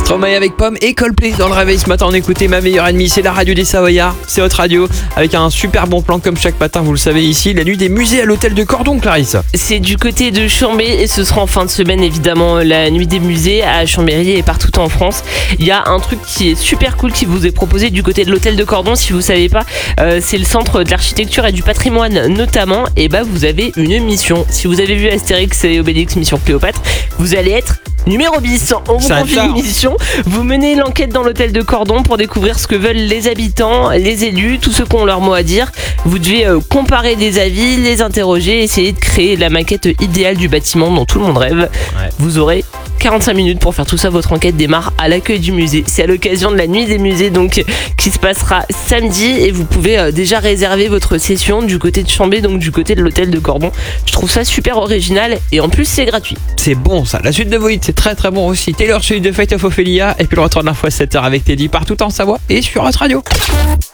Stromae avec Pomme et Coldplay dans le réveil ce matin. On écoutait Ma meilleure ennemie, c'est la radio des Savoyards. C'est votre radio avec un super bon plan comme chaque matin, vous le savez ici. La nuit des musées à l'hôtel de Cordon, Clarisse. C'est du côté de Chambé et ce sera en fin de semaine évidemment la nuit des musées à Chambéry et partout en France. Il y a un truc qui est super cool qui vous est proposé du côté de l'hôtel de Cordon. Si vous savez pas, c'est le centre de l'architecture et du patrimoine notamment. Et vous avez une mission. Si vous avez vu Astérix et Obélix Mission Cléopâtre, vous allez être numéro 10. On vous confie une mission. Vous menez l'enquête dans l'hôtel de Cordon pour découvrir ce que veulent les habitants, les élus, tous ceux qui ont leur mot à dire. Vous devez comparer des avis, les interroger, essayer de créer la maquette idéale du bâtiment dont tout le monde rêve. Ouais. Vous aurez 45 minutes pour faire tout ça. Votre enquête démarre à l'accueil du musée. C'est à l'occasion de la nuit des musées donc qui se passera samedi et vous pouvez déjà réserver votre session du côté de Chambé, donc du côté de l'hôtel de Cordon. Je trouve ça super original et en plus c'est gratuit. C'est bon ça. La suite de vos hits, c'est très très bon aussi. Taylor Swift de Fate of Ophelia et puis le retour de l'info à 7h avec Teddy partout en Savoie et sur notre radio.